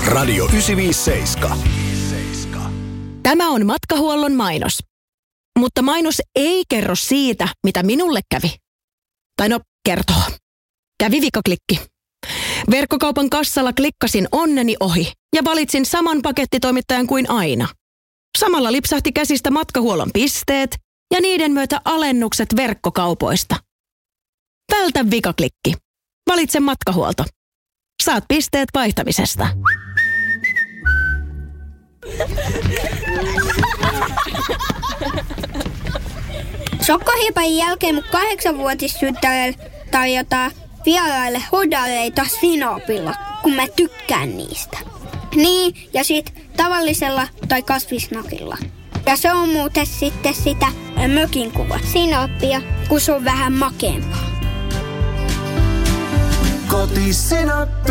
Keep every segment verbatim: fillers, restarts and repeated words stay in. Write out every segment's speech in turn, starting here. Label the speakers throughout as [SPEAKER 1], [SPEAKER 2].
[SPEAKER 1] Radio yhdeksänsataaviisikymmentäseitsemän.
[SPEAKER 2] Tämä on matkahuollon mainos. Mutta mainos ei kerro siitä, mitä minulle kävi. Tai no, kertoo. Kävi vikaklikki. Verkkokaupan kassalla klikkasin onneni ohi ja valitsin saman pakettitoimittajan kuin aina. Samalla lipsahti käsistä matkahuollon pisteet ja niiden myötä alennukset verkkokaupoista. Vältä vikaklikki. Valitse matkahuolto. Saat pisteet vaihtamisesta.
[SPEAKER 3] Sokkohiipan jälkeen mun kahdeksanvuotistyttärelle tarjotaan vieraille hodaleita Sinopilla, kun mä tykkään niistä. Niin, ja sit tavallisella tai kasvisnakilla. Ja se on muuten sitten sitä mökin kuva Sinopia, kun se on vähän makeampaa.
[SPEAKER 1] Kotisinappi.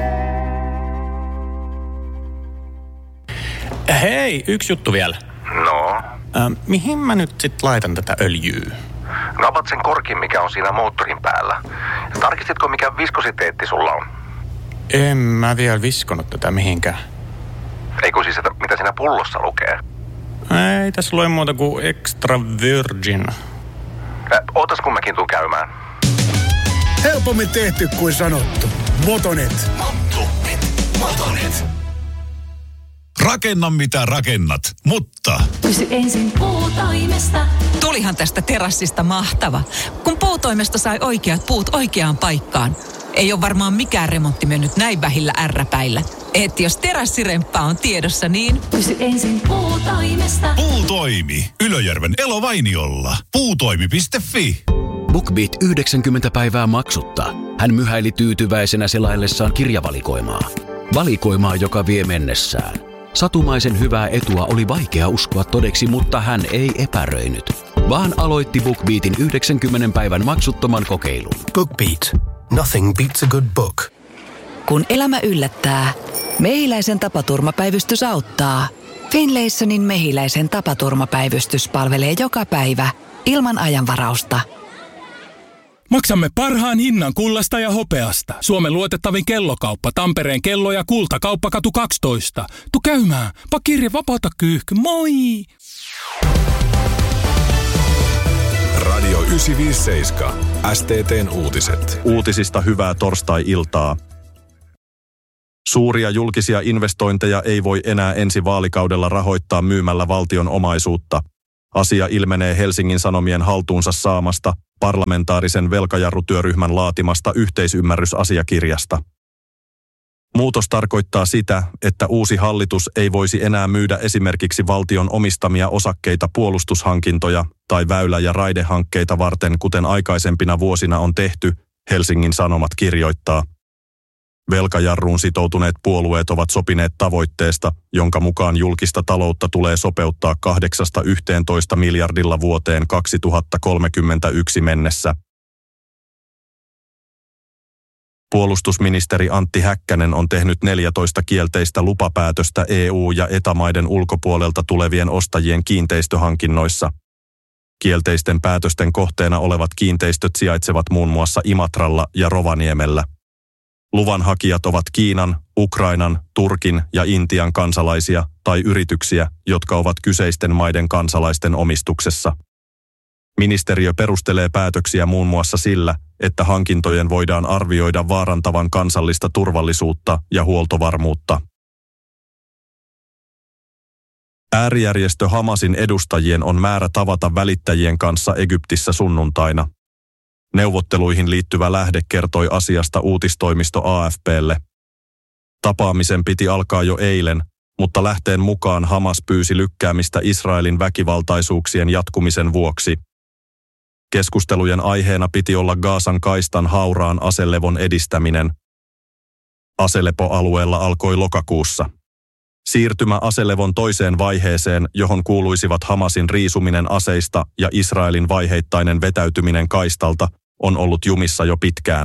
[SPEAKER 4] Hei, yksi juttu vielä.
[SPEAKER 5] No?
[SPEAKER 4] Ähm, mihin mä nyt sit laitan tätä öljyä?
[SPEAKER 5] Napat sen korkin, mikä on siinä moottorin päällä. Tarkistitko, mikä viskositeetti sulla on?
[SPEAKER 4] En mä vielä viskonut tätä mihinkään.
[SPEAKER 5] Ei kun siis, että mitä siinä pullossa lukee?
[SPEAKER 4] Ei tässä lue muuta kuin extra virgin.
[SPEAKER 5] Äh, ootas kun mäkin tuun käymään.
[SPEAKER 1] Helpommin tehty kuin sanottu. Motonet.
[SPEAKER 6] Motonet. Motonet. Rakenna mitä rakennat, mutta...
[SPEAKER 7] Kysy ensin Puutoimesta.
[SPEAKER 8] Tulihan tästä terassista mahtava, kun Puutoimesta sai oikeat puut oikeaan paikkaan. Ei ole varmaan mikään remontti mennyt näin vähillä ärräpäillä. Et jos terassiremppa on tiedossa, niin...
[SPEAKER 7] Kysy ensin Puutoimesta.
[SPEAKER 6] Puutoimi. Ylöjärven Elovainiolla. Puutoimi piste fi.
[SPEAKER 9] BookBeat yhdeksänkymmentä päivää maksutta. Hän myhäili tyytyväisenä selaillessaan kirjavalikoimaa. Valikoimaa, joka vie mennessään. Satumaisen hyvää etua oli vaikea uskoa todeksi, mutta hän ei epäröinyt, vaan aloitti BookBeatin yhdeksänkymmentä päivän maksuttoman kokeilun.
[SPEAKER 1] BookBeat. Nothing beats a good book.
[SPEAKER 8] Kun elämä yllättää, Mehiläisen tapaturmapäivystys auttaa. Finlaysonin Mehiläisen tapaturmapäivystys palvelee joka päivä ilman ajanvarausta.
[SPEAKER 10] Maksamme parhaan hinnan kullasta ja hopeasta. Suomen luotettavin kellokauppa, Tampereen kello- ja kultakauppakatu kaksitoista. Tu käymään, pakirja vapauta kyyhky, moi!
[SPEAKER 1] Radio yhdeksänsataaviisikymmentäseitsemän. S T T:n uutiset.
[SPEAKER 11] Uutisista hyvää torstai-iltaa. Suuria julkisia investointeja ei voi enää ensi vaalikaudella rahoittaa myymällä valtion omaisuutta. Asia ilmenee Helsingin Sanomien haltuunsa saamasta parlamentaarisen velkajarrutyöryhmän laatimasta yhteisymmärrysasiakirjasta. Muutos tarkoittaa sitä, että uusi hallitus ei voisi enää myydä esimerkiksi valtion omistamia osakkeita puolustushankintoja tai väylä- ja raidehankkeita varten, kuten aikaisempina vuosina on tehty, Helsingin Sanomat kirjoittaa. Velkajarruun sitoutuneet puolueet ovat sopineet tavoitteesta, jonka mukaan julkista taloutta tulee sopeuttaa kahdeksasta yhteentoista miljardilla vuoteen kaksituhattakolmekymmentäyksi mennessä. Puolustusministeri Antti Häkkänen on tehnyt neljätoista kielteistä lupapäätöstä E U- ja E T A-maiden ulkopuolelta tulevien ostajien kiinteistöhankinnoissa. Kielteisten päätösten kohteena olevat kiinteistöt sijaitsevat muun muassa Imatralla ja Rovaniemellä. Luvanhakijat ovat Kiinan, Ukrainan, Turkin ja Intian kansalaisia tai yrityksiä, jotka ovat kyseisten maiden kansalaisten omistuksessa. Ministeriö perustelee päätöksiä muun muassa sillä, että hankintojen voidaan arvioida vaarantavan kansallista turvallisuutta ja huoltovarmuutta. Äärijärjestö Hamasin edustajien on määrä tavata välittäjien kanssa Egyptissä sunnuntaina. Neuvotteluihin liittyvä lähde kertoi asiasta uutistoimisto A F P:lle. Tapaamisen piti alkaa jo eilen, mutta lähteen mukaan Hamas pyysi lykkäämistä Israelin väkivaltaisuuksien jatkumisen vuoksi. Keskustelujen aiheena piti olla Gazan kaistan hauraan aselevon edistäminen. Aselepo-alueella alkoi lokakuussa. Siirtymä aselevon toiseen vaiheeseen, johon kuuluisivat Hamasin riisuminen aseista ja Israelin vaiheittainen vetäytyminen kaistalta, on ollut jumissa jo pitkään.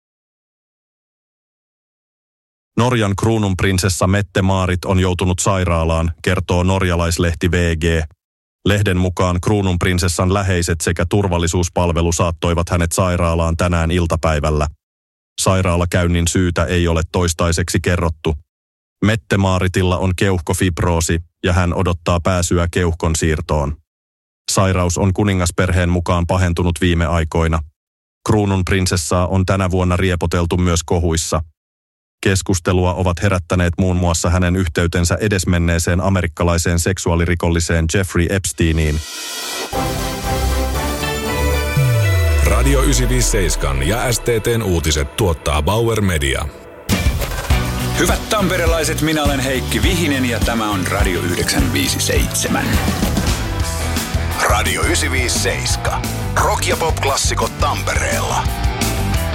[SPEAKER 11] Norjan kruununprinsessa Mette-Maarit on joutunut sairaalaan, kertoo norjalaislehti V G. Lehden mukaan kruununprinsessan läheiset sekä turvallisuuspalvelu saattoivat hänet sairaalaan tänään iltapäivällä. Sairaalakäynnin syytä ei ole toistaiseksi kerrottu. Mette-Maaritilla on keuhkofibroosi ja hän odottaa pääsyä keuhkon siirtoon. Sairaus on kuningasperheen mukaan pahentunut viime aikoina. Kruunun prinsessaa on tänä vuonna riepoteltu myös kohuissa. Keskustelua ovat herättäneet muun muassa hänen yhteytensä edesmenneeseen amerikkalaiseen seksuaalirikolliseen Jeffrey Epsteiniin.
[SPEAKER 1] Radio yhdeksänsataaviisikymmentäseitsemän ja S T T:n uutiset tuottaa Bauer Media.
[SPEAKER 12] Hyvät tamperelaiset, minä olen Heikki Vihinen ja tämä on Radio yhdeksänsataaviisikymmentäseitsemän.
[SPEAKER 6] Radio yhdeksänsataaviisikymmentäseitsemän. Rock- ja pop-klassikot Tampereella.